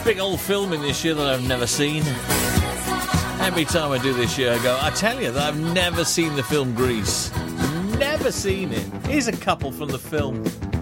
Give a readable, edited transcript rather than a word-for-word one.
Big old film in this year that I've never seen. Every time I do this year, I go, I tell you that I've never seen the film Grease. Never seen it. Here's a couple from the film.